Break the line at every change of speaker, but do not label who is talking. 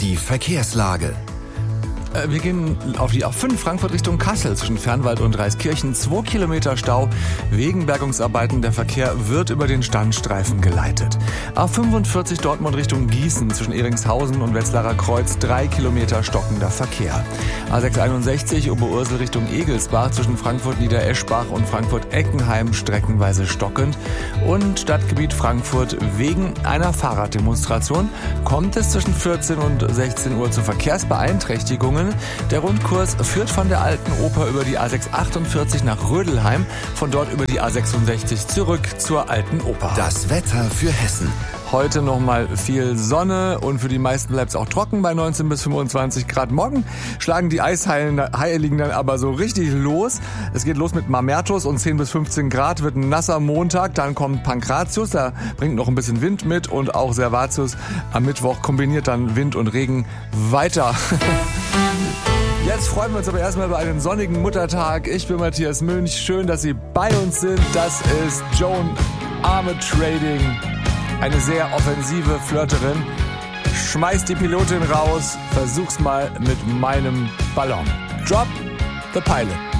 Die Verkehrslage.
Wir gehen auf die A5 Frankfurt Richtung Kassel zwischen Fernwald und Reiskirchen. 2 Kilometer Stau wegen Bergungsarbeiten. Der Verkehr wird über den Standstreifen geleitet. A45 Dortmund Richtung Gießen zwischen Ehringshausen und Wetzlarer Kreuz. 3 Kilometer stockender Verkehr. A661 Oberursel Richtung Egelsbach zwischen Frankfurt Niedereschbach und Frankfurt Eckenheim streckenweise stockend. Und Stadtgebiet Frankfurt wegen einer Fahrraddemonstration kommt es zwischen 14 und 16 Uhr zu Verkehrsbeeinträchtigungen. Der Rundkurs führt von der Alten Oper über die A648 nach Rödelheim, von dort über die A66 zurück zur Alten Oper.
Das Wetter für Hessen.
Heute nochmal viel Sonne und für die meisten bleibt es auch trocken bei 19 bis 25 Grad. Morgen schlagen die Eisheiligen dann aber so richtig los. Es geht los mit Mamertus und 10 bis 15 Grad, wird ein nasser Montag. Dann kommt Pankratius, da bringt noch ein bisschen Wind mit, und auch Servatius am Mittwoch kombiniert dann Wind und Regen weiter. Jetzt freuen wir uns aber erstmal über einen sonnigen Muttertag. Ich bin Matthias Münch. Schön, dass Sie bei uns sind. Das ist Joan Armatrading. Eine sehr offensive Flirterin. Schmeiß die Pilotin raus. Versuch's mal mit meinem Ballon. Drop the pilot.